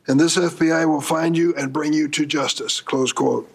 and this FBI will find you and bring you to justice, close quote.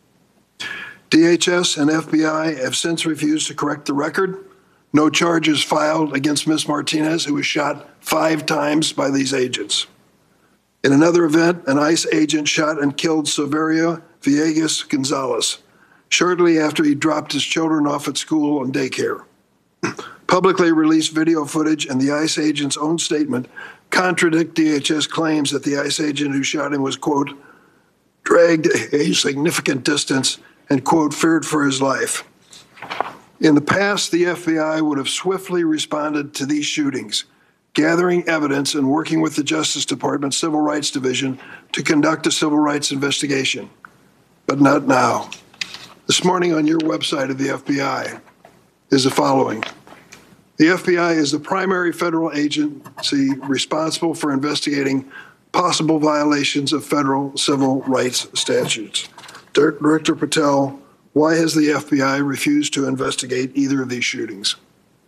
DHS and FBI have since refused to correct the record. No charges filed against Ms. Martinez, who was shot 5 times by these agents. In another event, an ICE agent shot and killed Silverio Villegas Gonzalez shortly after he dropped his children off at school and daycare. Publicly released video footage and the ICE agent's own statement contradict DHS claims that the ICE agent who shot him was, quote, dragged a significant distance and, quote, feared for his life. In the past, the FBI would have swiftly responded to these shootings, gathering evidence and working with the Justice Department Civil Rights Division to conduct a civil rights investigation. But not now. This morning on your website of the FBI is the following. The FBI is the primary federal agency responsible for investigating possible violations of federal civil rights statutes. Director Patel, why has the FBI refused to investigate either of these shootings?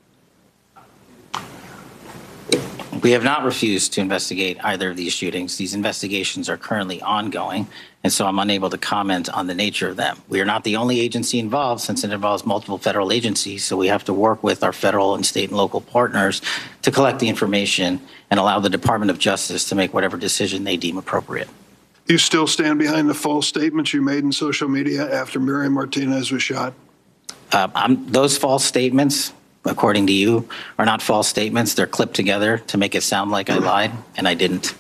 We have not refused to investigate either of these shootings. These investigations are currently ongoing, and so I'm unable to comment on the nature of them. We are not the only agency involved, since it involves multiple federal agencies, so we have to work with our federal and state and local partners to collect the information and allow the Department of Justice to make whatever decision they deem appropriate. You still stand behind the false statements you made in social media after Miriam Martinez was shot? Those false statements, according to you, are not false statements. They're clipped together to make it sound like I lied, and I didn't.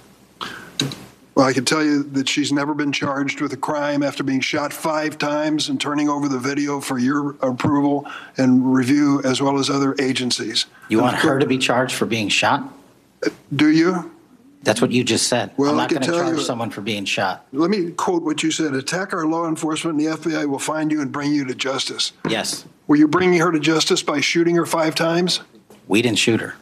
Well, I can tell you that she's never been charged with a crime after being shot 5 times and turning over the video for your approval and review, as well as other agencies. You want her to be charged for being shot? Do you? That's what you just said. Well, I'm not going to charge someone for being shot. Let me quote what you said. Attack our law enforcement and the FBI will find you and bring you to justice. Yes. Were you bringing her to justice by shooting her 5 times? We didn't shoot her.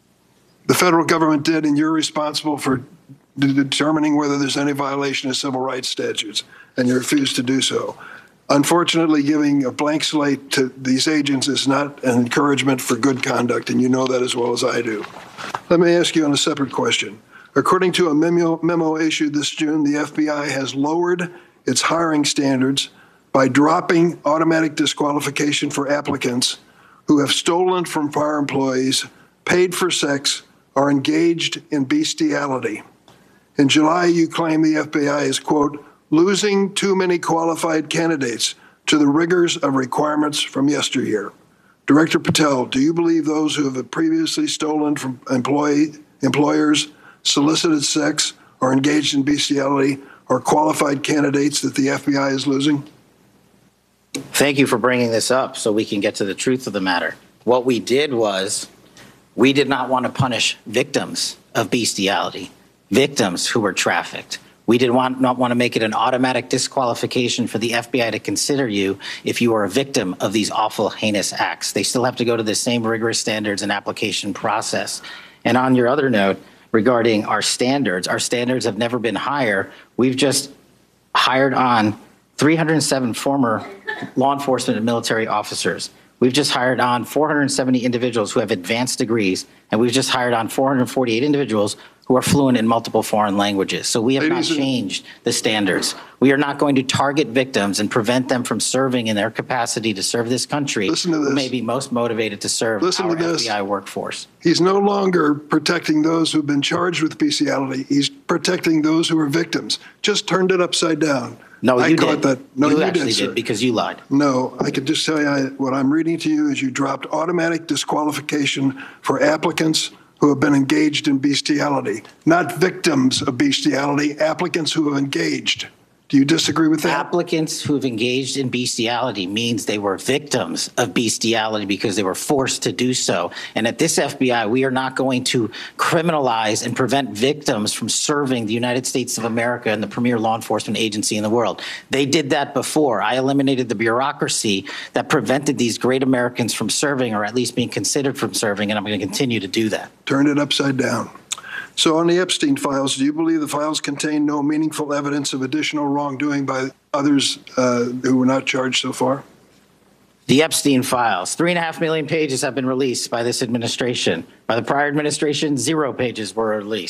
The federal government did, and you're responsible for determining whether there's any violation of civil rights statutes, and you refuse to do so. Unfortunately, giving a blank slate to these agents is not an encouragement for good conduct, and you know that as well as I do. Let me ask you on a separate question. According to a memo issued this June, the FBI has lowered its hiring standards by dropping automatic disqualification for applicants who have stolen from prior employees, paid for sex, or engaged in bestiality. In July, you claim the FBI is, quote, losing too many qualified candidates to the rigors of requirements from yesteryear. Director Patel, do you believe those who have previously stolen from employers, solicited sex, or engaged in bestiality are qualified candidates that the FBI is losing? Thank you for bringing this up so we can get to the truth of the matter. What we did was we did not want to punish victims of bestiality, victims who were trafficked. We did not want to make it an automatic disqualification for the FBI to consider you if you are a victim of these awful, heinous acts. They still have to go to the same rigorous standards and application process. And on your other note, regarding our standards have never been higher. We've just hired on 307 former law enforcement and military officers. We've just hired on 470 individuals who have advanced degrees, and we've just hired on 448 individuals who are fluent in multiple foreign languages. So we have not changed the standards. We are not going to target victims and prevent them from serving in their capacity to serve this country who may be most motivated to serve our FBI workforce. He's no longer protecting those who've been charged with bestiality. He's protecting those who are victims. Just turned it upside down. No, you did. That. No, you actually did because you lied. No, I could just tell you what I'm reading to you is you dropped automatic disqualification for applicants who have been engaged in bestiality, not victims of bestiality, applicants who have engaged. Do you disagree with that? Applicants who have engaged in bestiality means they were victims of bestiality because they were forced to do so. And at this FBI, we are not going to criminalize and prevent victims from serving the United States of America and the premier law enforcement agency in the world. They did that before. I eliminated the bureaucracy that prevented these great Americans from serving, or at least being considered from serving, and I'm going to continue to do that. Turn it upside down. So on the Epstein files, do you believe the files contain no meaningful evidence of additional wrongdoing by others who were not charged so far? The Epstein files, 3.5 million pages have been released by this administration. By the prior administration, 0 pages were released.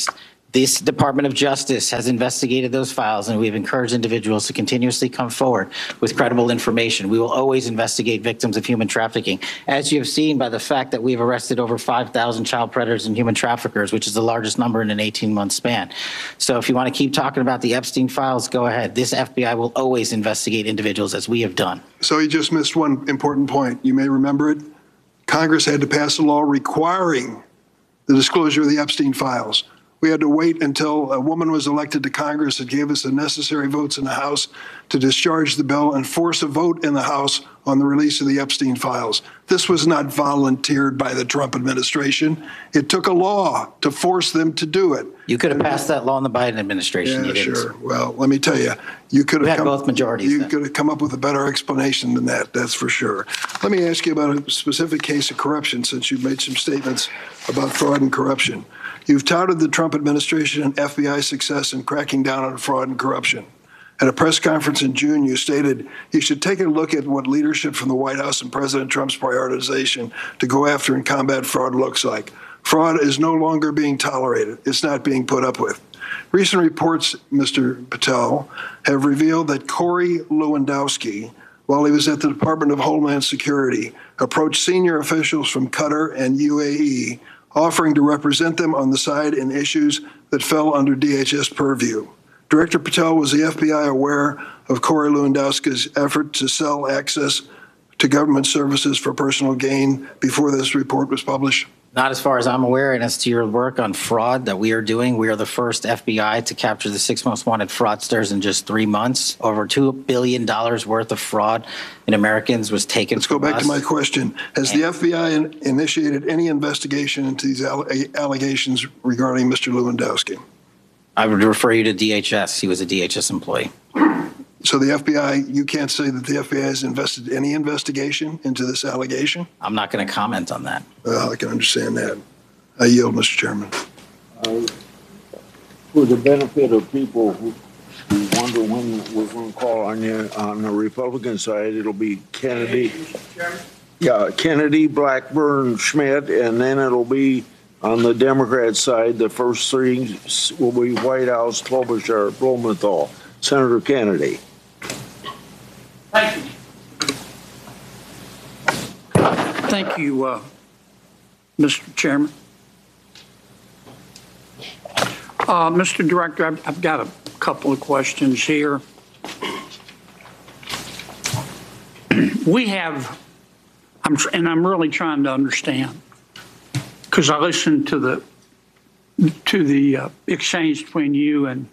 This Department of Justice has investigated those files, and we've encouraged individuals to continuously come forward with credible information. We will always investigate victims of human trafficking, as you have seen by the fact that we've arrested over 5,000 child predators and human traffickers, which is the largest number in an 18-month span. So if you want to keep talking about the Epstein files, go ahead. This FBI will always investigate individuals, as we have done. So you just missed one important point. You may remember it. Congress had to pass a law requiring the disclosure of the Epstein files. We had to wait until a woman was elected to Congress that gave us the necessary votes in the House to discharge the bill and force a vote in the House on the release of the Epstein files. This was not volunteered by the Trump administration. It took a law to force them to do it. You could have passed that law in the Biden administration. Yeah, You didn't. sure. Well, let me tell you, you could We have had both majorities You then. could have come up with a better explanation than that. That's for sure. Let me ask you about a specific case of corruption, since you've made some statements about fraud and corruption. You've touted the Trump administration and FBI success in cracking down on fraud and corruption. At a press conference in June, you stated you should take a look at what leadership from the White House and President Trump's prioritization to go after and combat fraud looks like. Fraud is no longer being tolerated. It's not being put up with. Recent reports, Mr. Patel, have revealed that Corey Lewandowski, while he was at the Department of Homeland Security, approached senior officials from Qatar and UAE, offering to represent them on the side in issues that fell under DHS purview. Director Patel, was the FBI aware of Corey Lewandowski's effort to sell access to government services for personal gain before this report was published? Not as far as I'm aware, and as to your work on fraud that we are doing, we are the first FBI to capture the 6 most wanted fraudsters in just 3 months. Over $2 billion worth of fraud in Americans was taken. Let's go back to my question. Has the FBI initiated any investigation into these allegations regarding Mr. Lewandowski? I would refer you to DHS. He was a DHS employee. So the FBI, you can't say that the FBI has invested any investigation into this allegation? I'm not going to comment on that. Well, I can understand that. I yield, Mr. Chairman. For the benefit of people who wonder when we're going to call on the Republican side, it'll be Kennedy. Yeah, Kennedy, Blackburn, Schmidt, and then it'll be on the Democrat side. The first three will be White House, Klobuchar, Blumenthal, Senator Kennedy. Thank you. Thank you, Mr. Chairman. Mr. Director, I've got a couple of questions here. We have, I'm really trying to understand, because I listened to the exchange between you and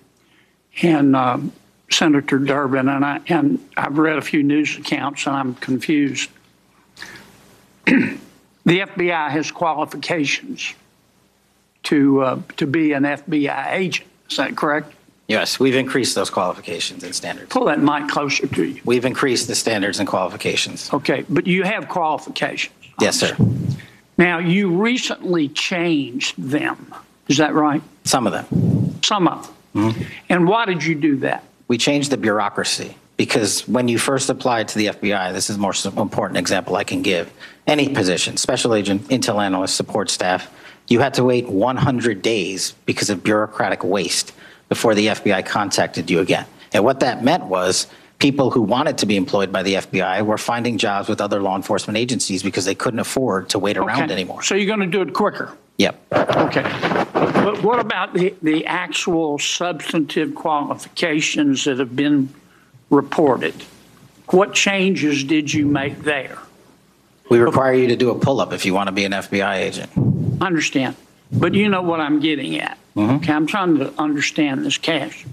Senator Durbin, and I've read a few news accounts, and I'm confused. The FBI has qualifications to be an FBI agent. Is that correct? Yes, we've increased those qualifications and standards. Pull that mic closer to you. We've increased the standards and qualifications. Okay, but you have qualifications. Yes, sir. Now, you recently changed them. Is that right? Some of them. Some of them. Mm-hmm. And why did you do that? We changed the bureaucracy because when you first applied to the FBI, this is the most important example I can give. Any position, special agent, intel analyst, support staff, you had to wait 100 days because of bureaucratic waste before the FBI contacted you again. And what that meant was people who wanted to be employed by the FBI were finding jobs with other law enforcement agencies because they couldn't afford to wait around anymore. So you're going to do it quicker? Yep. Okay. But what about the actual substantive qualifications that have been reported? What changes did you make there? We require you to do a pull-up if you want to be an FBI agent. I understand. But you know what I'm getting at. Mm-hmm. Okay, I'm trying to understand this cash.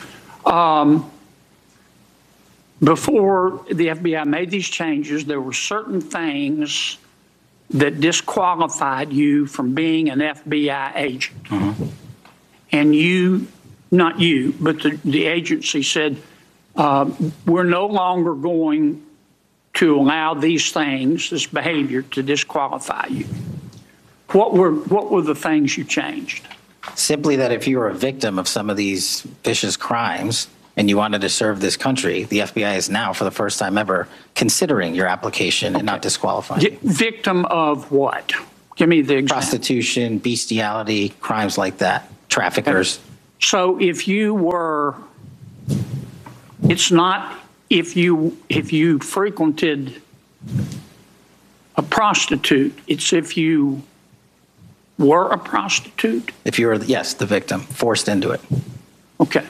Before the FBI made these changes, there were certain things that disqualified you from being an FBI agent. Mm-hmm. And you, not you, but the agency said, we're no longer going to allow these things, this behavior, to disqualify you. What were the things you changed? Simply that if you were a victim of some of these vicious crimes and you wanted to serve this country, the FBI is now, for the first time ever, considering your application and not disqualifying you. Victim of what? Give me the example. Prostitution, bestiality, crimes like that. traffickers. So if you were, it's not if you frequented a prostitute, it's if you were a prostitute? If you were, yes, the victim, forced into it. Okay.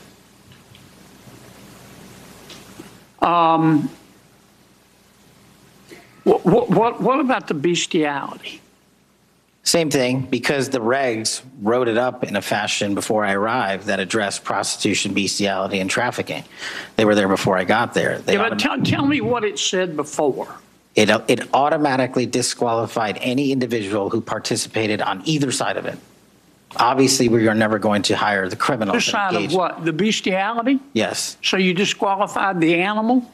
What about the bestiality? Same thing, because the regs wrote it up in a fashion before I arrived that addressed prostitution, bestiality, and trafficking. They were there before I got there. Yeah, but tell me what it said before. It automatically disqualified any individual who participated on either side of it. Obviously, we are never going to hire the criminals. This side of what? The bestiality? Yes. So you disqualified the animal?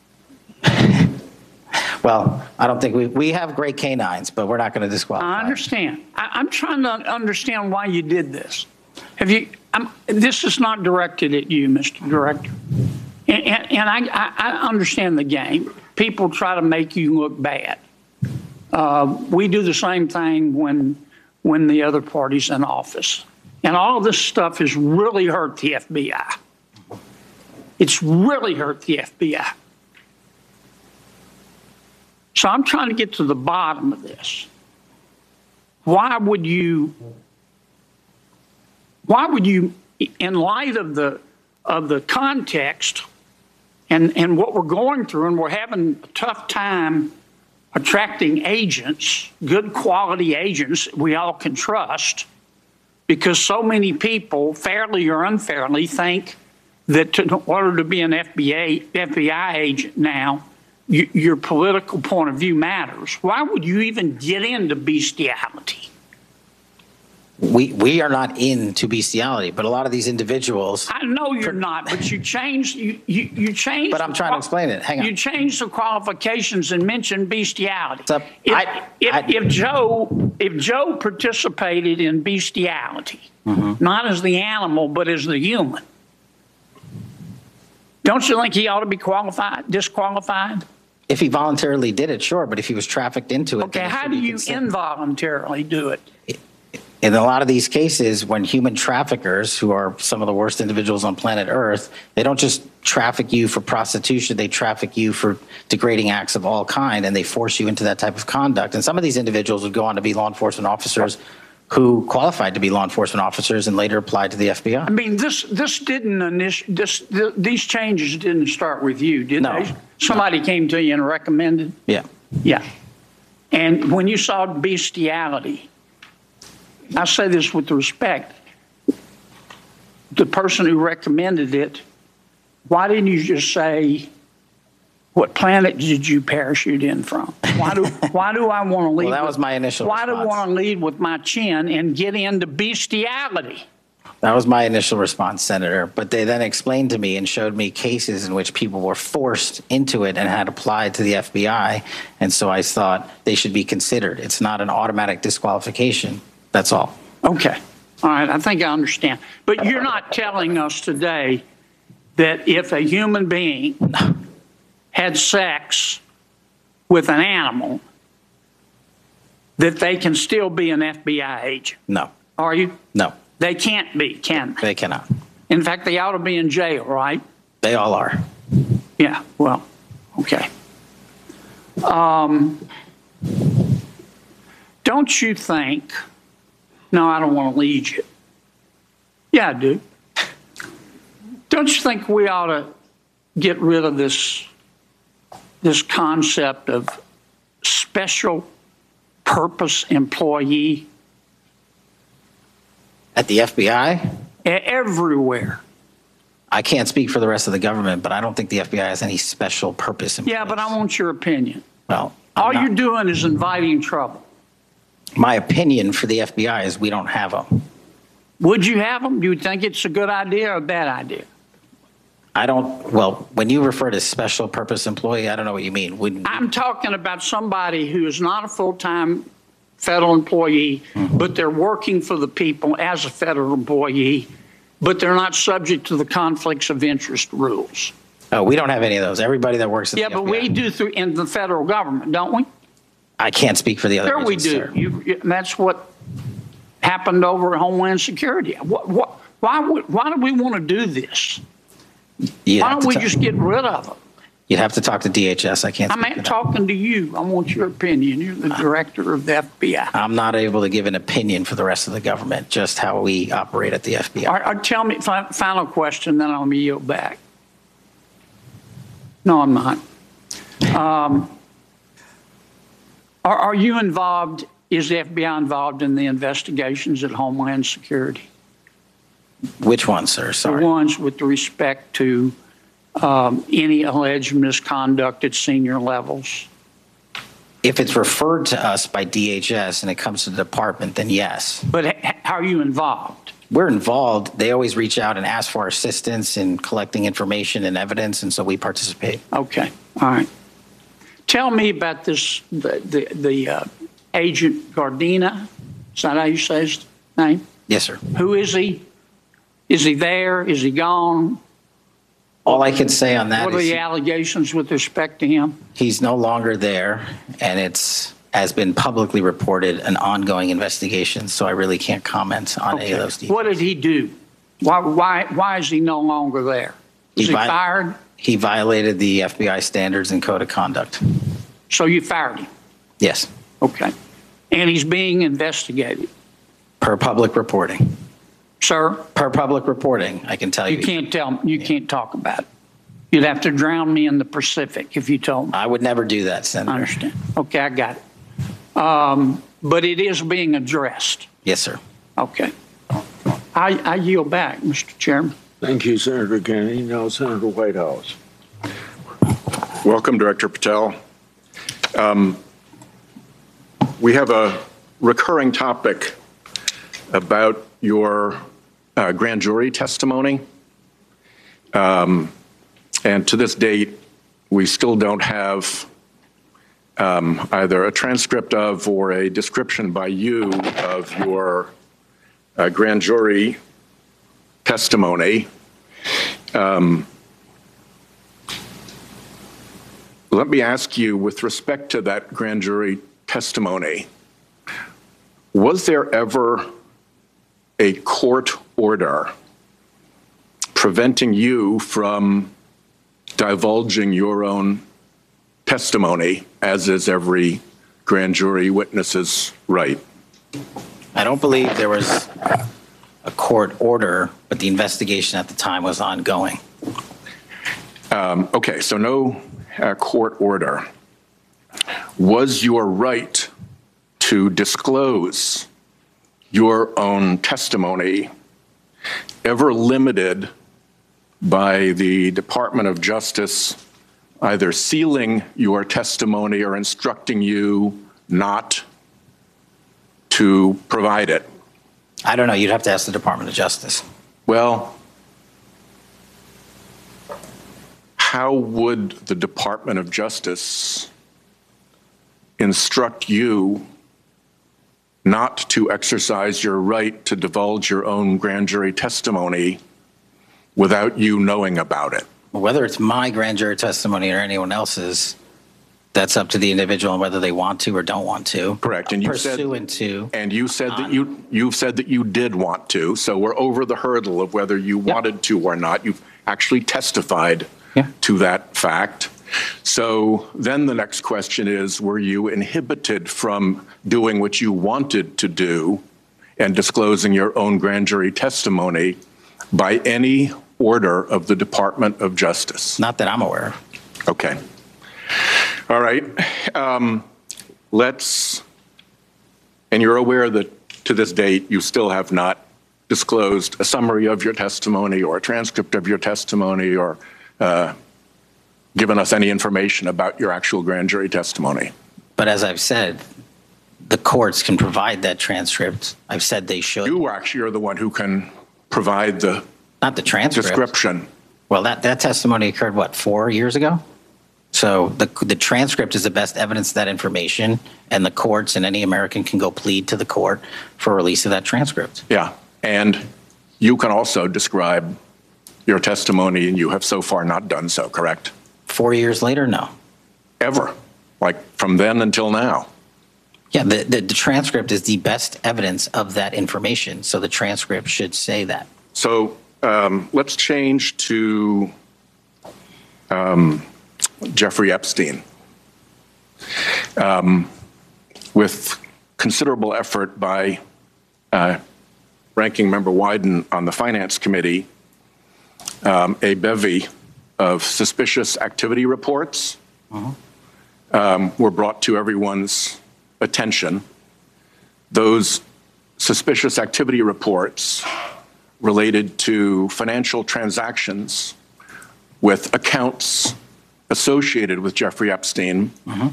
Well, I don't think we have great canines, but we're not going to disqualify. I understand. I'm trying to understand why you did this. This is not directed at you, Mr. Director. And I understand the game. People try to make you look bad. We do the same thing when the other party's in office. And all of this stuff has really hurt the FBI. It's really hurt the FBI. So I'm trying to get to the bottom of this. Why would you, in light of the context and what we're going through, and we're having a tough time attracting agents, good quality agents we all can trust, because so many people, fairly or unfairly, think that in order to be an FBI agent now, your political point of view matters. Why would you even get into bestiality? We are not into bestiality, but a lot of these individuals. I know you're not, but you changed. You changed. But I'm trying to explain it. Hang on. You changed the qualifications and mentioned bestiality. So, If Joe participated in bestiality, not as the animal but as the human, don't you think he ought to be disqualified? If he voluntarily did it, sure, but if he was trafficked into it. Okay, how do you involuntarily do it? In a lot of these cases, when human traffickers, who are some of the worst individuals on planet Earth, they don't just traffic you for prostitution, they traffic you for degrading acts of all kind, and they force you into that type of conduct. And some of these individuals would go on to be law enforcement officers who qualified to be law enforcement officers and later applied to the FBI. I mean, these changes didn't start with you, did they? Somebody came to you and recommended? Yeah. Yeah. And when you saw bestiality, I say this with respect, the person who recommended it, why didn't you just say, what planet did you parachute in from? Why do I want to lead? Well, that was my initial response. Why do I want to lead with my chin and get into bestiality? That was my initial response, Senator. But they then explained to me and showed me cases in which people were forced into it and had applied to the FBI. And so I thought they should be considered. It's not an automatic disqualification. That's all. Okay. All right. I think I understand. But you're not telling us today that if a human being had sex with an animal, that they can still be an FBI agent? No. Are you? No. They can't be, can they? They cannot. In fact, they ought to be in jail, right? They all are. Yeah, well, okay. Don't you think, no, I don't want to lead you. Yeah, I do. Don't you think we ought to get rid of this concept of special purpose employee? At the FBI? Everywhere. I can't speak for the rest of the government, but I don't think the FBI has any special purpose. Yeah, but I want your opinion. Well, all you're doing is inviting trouble. My opinion for the FBI is we don't have them. Would you have them? Do you think it's a good idea or a bad idea? I don't, well, when you refer to special purpose employee, I don't know what you mean. I'm talking about somebody who is not a full-time federal employee, but they're working for the people as a federal employee, but they're not subject to the conflicts of interest rules. Oh, we don't have any of those. Everybody that works at the FBI. Yeah, but we do in the federal government, don't we? I can't speak for the other There we agents, do. That's what happened over at Homeland Security. Why do we want to do this? Why don't we just get rid of them? You'd have to talk to DHS. I can't. I'm not talking to you. I want your opinion. You're the director of the FBI. I'm not able to give an opinion for the rest of the government, just how we operate at the FBI. All right, tell me, final question, then I'll yield back. No, I'm not. Are you involved, is the FBI involved in the investigations at Homeland Security? Which one, sir? The Sorry. ones with respect to any alleged misconduct at senior levels? If it's referred to us by DHS and it comes to the department, then yes. But are you involved? We're involved. They always reach out and ask for our assistance in collecting information and evidence, and so we participate. Okay, all right. Tell me about this, the Agent Gardena. Is that how you say his name? Yes, sir. Who is he? Is he there? Is he gone? All I can say on that What are is the allegations with respect to him? he's no longer there, and it's has been publicly reported an ongoing investigation, so I really can't comment on any of those details. What did he do? Why is he no longer there? Was he fired? He violated the FBI standards and code of conduct. So you fired him? Yes, Okay. And he's being investigated? per public reporting. Sir? Per public reporting, I can tell you. You can't tell, you can't talk about it. You'd have to drown me in the Pacific if you told me. I would never do that, I Senator. understand. Okay, I got it. But it is being addressed. Yes, sir. Okay. I yield back, Mr. Chairman. Thank you, Senator Kennedy. Now, Senator Whitehouse. Welcome, Director Patel. We have a recurring topic about your grand jury testimony. And to this date, we still don't have either a transcript of or a description by you of your grand jury testimony. Let me ask you, with respect to that grand jury testimony, was there ever a court order preventing you from divulging your own testimony, as is every grand jury witness's right? I don't believe there was a court order, but the investigation at the time was ongoing. Okay, so no court order. Was your right to disclose your own testimony ever limited by the Department of Justice either sealing your testimony or instructing you not to provide it? I don't know. You'd have to ask the Department of Justice. Well, how would the Department of Justice instruct you not to exercise your right to divulge your own grand jury testimony without you knowing about it? Whether it's my grand jury testimony or anyone else's, that's up to the individual and whether they want to or don't want to. Correct. And you Pursuant to. And you said that you've said that you did want to. So we're over the hurdle of whether you wanted to or not. You've actually testified to that fact. So then the next question is, were you inhibited from doing what you wanted to do and disclosing your own grand jury testimony by any order of the Department of Justice? Not that I'm aware of. Okay. All right. And you're aware that to this date, you still have not disclosed a summary of your testimony or a transcript of your testimony or given us any information about your actual grand jury testimony. But as I've said, the courts can provide that transcript. I've said they should. You actually are the one who can provide the Not the transcript. description. Well, that testimony occurred, what, 4 years ago? So the transcript is the best evidence of that information, and the courts and any American can go plead to the court for release of that transcript. Yeah. And you can also describe your testimony, and you have so far not done so, correct? 4 years later, no. Ever. Like from then until now. Yeah, the transcript is the best evidence of that information, so the transcript should say that. So let's change to Jeffrey Epstein. With considerable effort by Ranking Member Wyden on the Finance Committee, a bevy of suspicious activity reports were brought to everyone's attention. Those suspicious activity reports related to financial transactions with accounts associated with Jeffrey Epstein,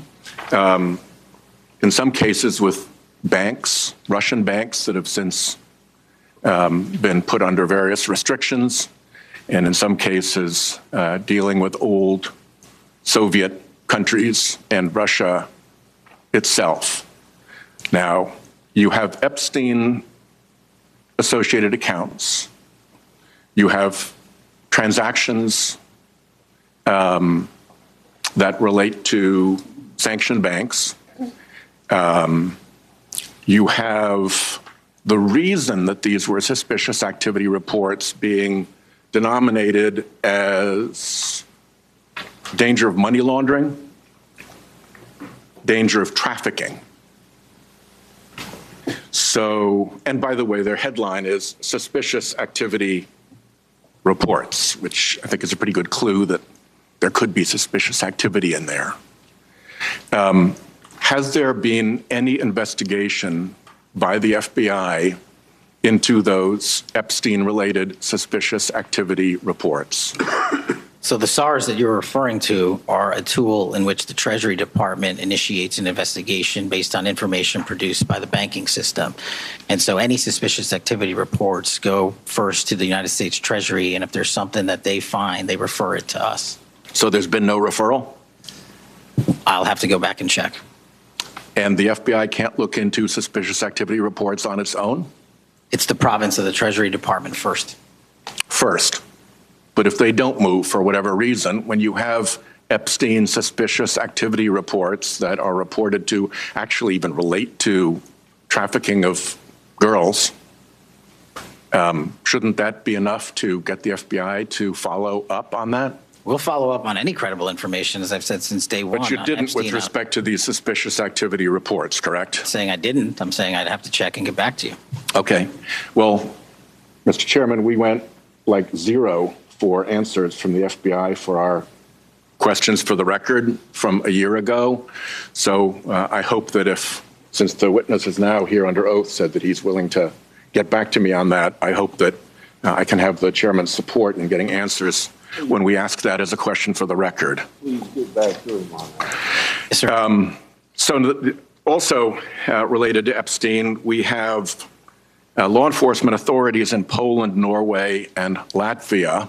in some cases with banks, Russian banks that have since been put under various restrictions, and in some cases dealing with old Soviet countries and Russia itself. Now, you have Epstein-associated accounts. You have transactions that relate to sanctioned banks. You have the reason that these were suspicious activity reports being denominated as danger of money laundering, danger of trafficking. So, and by the way, their headline is suspicious activity reports, which I think is a pretty good clue that there could be suspicious activity in there. Has there been any investigation by the FBI into those Epstein-related suspicious activity reports? So the SARs that you're referring to are a tool in which the Treasury Department initiates an investigation based on information produced by the banking system. And so any suspicious activity reports go first to the United States Treasury, and if there's something that they find, they refer it to us. So there's been no referral? I'll have to go back and check. And the FBI can't look into suspicious activity reports on its own? It's the province of the Treasury Department first. First. But if they don't move for whatever reason, when you have Epstein suspicious activity reports that are reported to actually even relate to trafficking of girls, shouldn't that be enough to get the FBI to follow up on that? We'll follow up on any credible information, as I've said since day one. But you on didn't Epstein. with respect to these suspicious activity reports, correct? Saying I didn't. I'm saying I'd have to check and get back to you. Okay. Well, Mr. Chairman, we went like zero for answers from the FBI for our questions for the record from a year ago. So I hope that since the witness is now here under oath said that he's willing to get back to me on that, I hope that I can have the chairman's support in getting answers when we ask that as a question for the record. Please get back to him on that. Yes, sir. So also related to Epstein, we have law enforcement authorities in Poland, Norway, and Latvia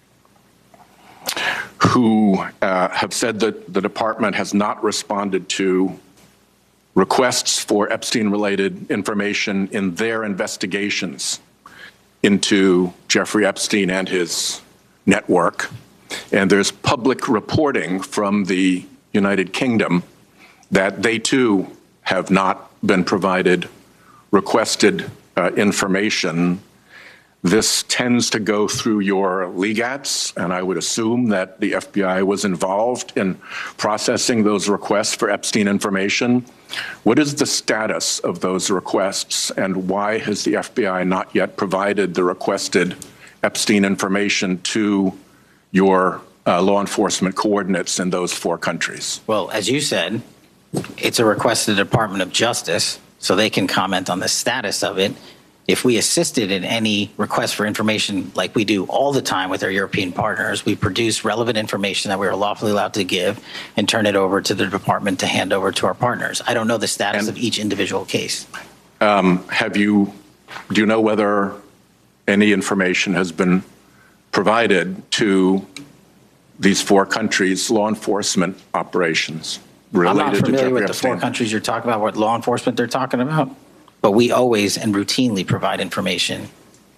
who have said that the department has not responded to requests for Epstein-related information in their investigations into Jeffrey Epstein and his network. And there's public reporting from the United Kingdom that they too have not been provided requested information. This tends to go through your legats, and I would assume that the FBI was involved in processing those requests for Epstein information. What is the status of those requests, and why has the FBI not yet provided the requested Epstein information to your law enforcement coordinates in those 4 countries? Well, as you said, it's a request to the Department of Justice, so they can comment on the status of it. If we assisted in any request for information like we do all the time with our European partners, we produce relevant information that we are lawfully allowed to give and turn it over to the department to hand over to our partners. I don't know the status of each individual case. Do you know whether any information has been provided to these 4 countries' law enforcement operations related I'm not to familiar Jeffrey with the Epstein? 4 countries you're talking about, what law enforcement they're talking about, but we always and routinely provide information.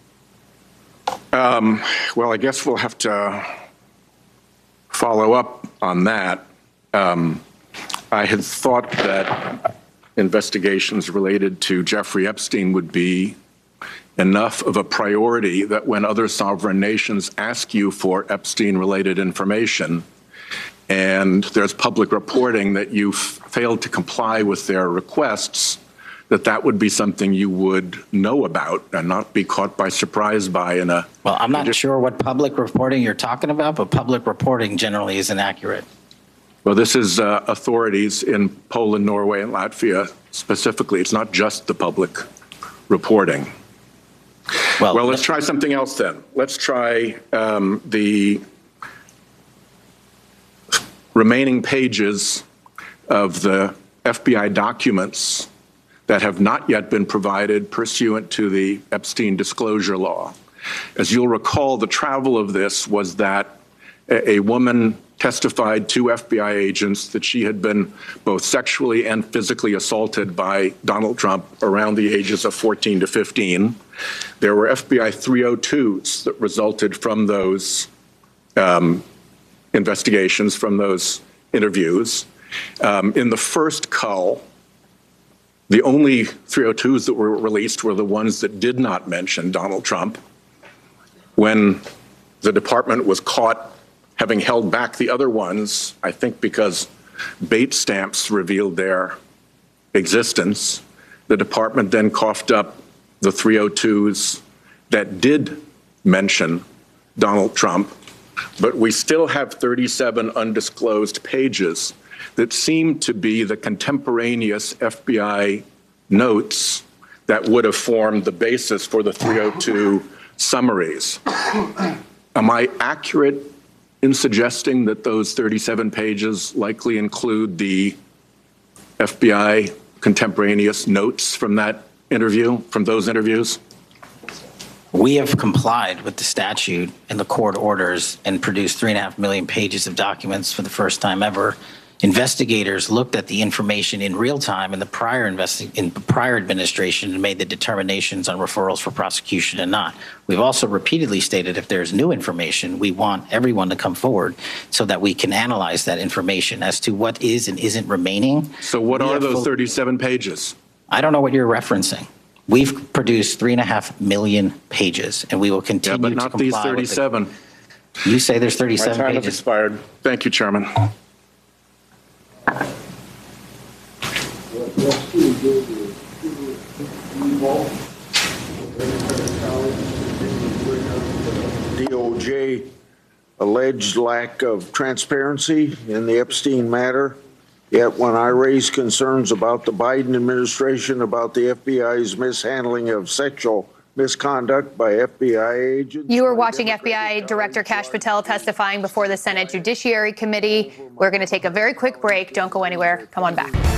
Well, I guess we'll have to follow up on that. I had thought that investigations related to Jeffrey Epstein would be enough of a priority that when other sovereign nations ask you for Epstein-related information, and there's public reporting that you've failed to comply with their requests, that would be something you would know about and not be caught by surprise by in a... Well, I'm not sure what public reporting you're talking about, but public reporting generally isn't accurate. Well, this is authorities in Poland, Norway, and Latvia specifically. It's not just the public reporting. Well, let's try something else then. Let's try the remaining pages of the FBI documents that have not yet been provided pursuant to the Epstein disclosure law. As you'll recall, the travel of this was that a woman testified to FBI agents that she had been both sexually and physically assaulted by Donald Trump around the ages of 14 to 15. There were FBI 302s that resulted from those investigations, from those interviews. In the first cull, the only 302s that were released were the ones that did not mention Donald Trump. When the department was caught having held back the other ones, I think because bait stamps revealed their existence, the department then coughed up the 302s that did mention Donald Trump, but we still have 37 undisclosed pages that seem to be the contemporaneous FBI notes that would have formed the basis for the 302 summaries. Am I accurate in suggesting that those 37 pages likely include the FBI contemporaneous notes from that interview, from those interviews? We have complied with the statute and the court orders and produced 3.5 million pages of documents for the first time ever. Investigators looked at the information in real time in the prior administration and made the determinations on referrals for prosecution and not. We've also repeatedly stated if there's new information, we want everyone to come forward so that we can analyze that information as to what is and isn't remaining. So what are those 37 pages? I don't know what you're referencing. We've produced 3.5 million pages, and we will continue to comply. Yeah, but not these 37. You say there's 37 My time pages. has expired. Thank you, Chairman. DOJ alleged lack of transparency in the Epstein matter. Yet when I raised concerns about the Biden administration, about the FBI's mishandling of sexual misconduct by FBI agents. You were watching FBI Director Kash Patel testifying before the Senate Judiciary Committee. We're going to take a very quick break. Don't go anywhere. Come on back.